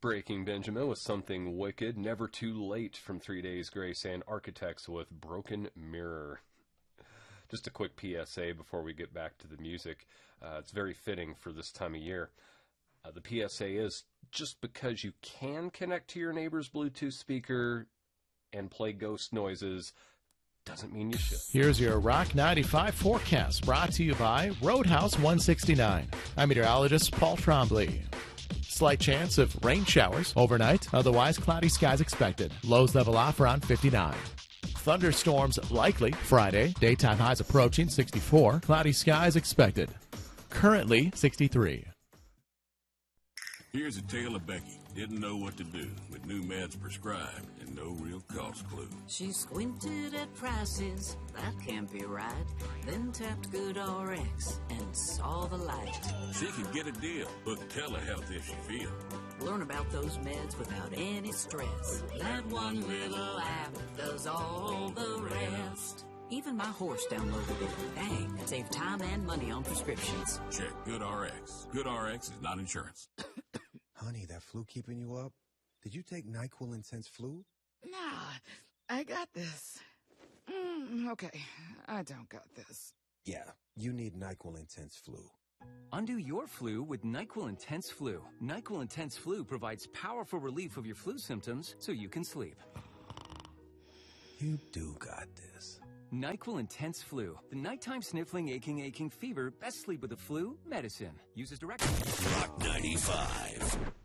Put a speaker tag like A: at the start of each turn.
A: Breaking Benjamin with Something Wicked, Never Too Late from 3 Days Grace, and Architects with Broken Mirror. Just a quick PSA before we get back to the music. It's very fitting for this time of year. The PSA is, just because you can connect to your neighbor's Bluetooth speaker and play ghost noises doesn't mean you should.
B: Here's your Rock 95 forecast, brought to you by Roadhouse 169. I'm meteorologist Paul Trombley. Slight chance of rain showers overnight, otherwise cloudy skies expected. Lows level off around 59. Thunderstorms likely Friday. Daytime highs approaching 64. Cloudy skies expected. Currently 63.
C: Here's a tale of Becky. Didn't know what to do with new meds prescribed and no real cost clue.
D: She squinted at prices, that can't be right. Then tapped GoodRx and saw the light.
C: She could get a deal, book telehealth if she feel.
D: Learn about those meds without any stress. That one little app does all the rest. Even my horse downloaded it. Dang, it saved time and money on prescriptions.
C: Check GoodRx. GoodRx is not insurance.
E: Honey, that flu keeping you up? Did you take NyQuil Intense Flu?
F: Nah, I got this. Okay, I don't got this.
E: Yeah, you need NyQuil Intense Flu.
G: Undo your flu with NyQuil Intense Flu. NyQuil Intense Flu provides powerful relief of your flu symptoms so you can sleep.
E: You do got this.
G: NyQuil Intense Flu. The nighttime sniffling, aching fever. Best sleep with the flu medicine. Uses directly.
H: Rock 95.